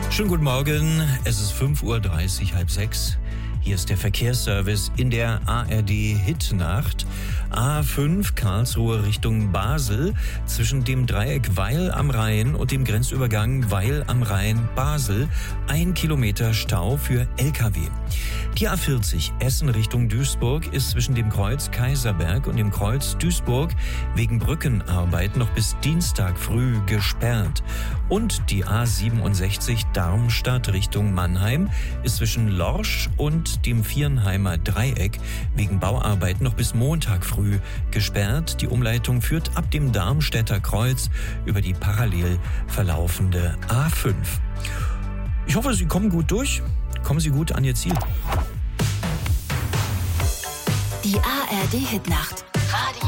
Schönen guten Morgen, es ist 5:30 Uhr, 5:30. Hier ist der Verkehrsservice in der ARD-Hitnacht. A5 Karlsruhe Richtung Basel zwischen dem Dreieck Weil am Rhein und dem Grenzübergang Weil am Rhein-Basel 1 Kilometer Stau für LKW. Die A40 Essen Richtung Duisburg ist zwischen dem Kreuz Kaiserberg und dem Kreuz Duisburg wegen Brückenarbeit noch bis Dienstag früh gesperrt. Und die A67 Darmstadt Richtung Mannheim ist zwischen Lorsch und dem Viernheimer Dreieck wegen Bauarbeiten noch bis Montag früh gesperrt. Die Umleitung führt ab dem Darmstädter Kreuz über die parallel verlaufende A5. Ich hoffe, Sie kommen gut durch. Kommen Sie gut an Ihr Ziel. Die ARD-Hitnacht. Radio